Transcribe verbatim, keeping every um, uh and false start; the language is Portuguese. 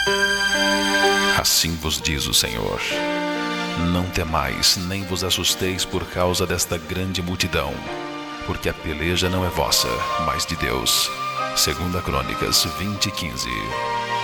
Assim vos diz o Senhor: não temais, nem vos assusteis por causa desta grande multidão, porque a peleja não é vossa, mas de Deus. Segunda Crônicas vinte, quinze.